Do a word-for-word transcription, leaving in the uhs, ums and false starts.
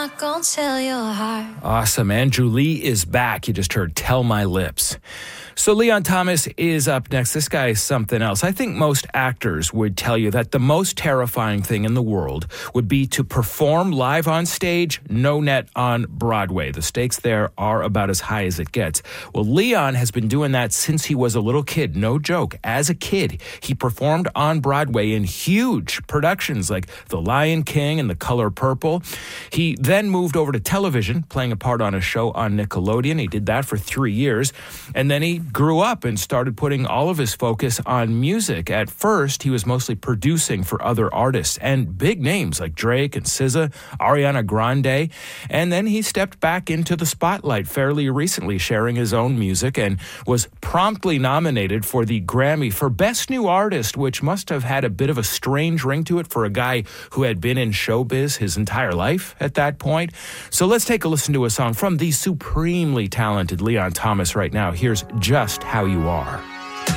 not gonna tell your heart. Awesome. Andrew Lee is back. You just heard Tell My Lips. So Leon Thomas is up next. This guy is something else. I think most actors would tell you that the most terrifying thing in the world would be to perform live on stage, no net on Broadway. The stakes there are about as high as it gets. Well, Leon has been doing that since he was a little kid. No joke. As a kid, he performed on Broadway in huge productions like The Lion King and The Color Purple. He then moved over to television, playing a part on a show on Nickelodeon. He did that for three years. And then he grew up and started putting all of his focus on music. At first, he was mostly producing for other artists and big names like Drake and S Z A, Ariana Grande. And then he stepped back into the spotlight fairly recently, sharing his own music, and was promptly nominated for the Grammy for Best New Artist, which must have had a bit of a strange ring to it for a guy who had been in showbiz his entire life at that point. So let's take a listen to a song from the supremely talented Leon Thomas right now. Here's Just How You Are.